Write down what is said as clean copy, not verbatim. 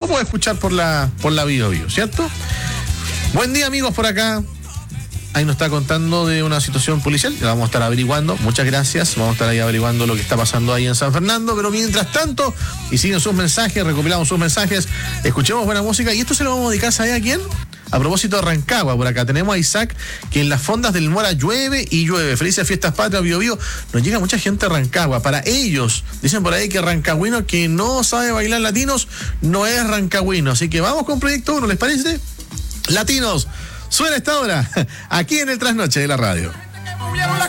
puede escuchar por la Bio Bio, ¿cierto? Buen día, amigos, por acá. Ahí nos está contando de una situación policial, la vamos a estar averiguando. Muchas gracias, vamos a estar ahí averiguando lo que está pasando ahí en San Fernando. Pero mientras tanto, y siguen sus mensajes, recopilamos sus mensajes, escuchemos buena música. Y esto se lo vamos a dedicar, ¿sabe a quién? A propósito de Rancagua, por acá tenemos a Isaac, que en las fondas del Mora llueve y llueve. Felices fiestas patrias, Bio Bio. Nos llega mucha gente a Rancagua. Para ellos, dicen por ahí que rancagüino que no sabe bailar latinos no es rancagüino. Así que vamos con Proyecto 1, ¿les parece? Latinos, suena esta hora, aquí en el Trasnoche de la radio.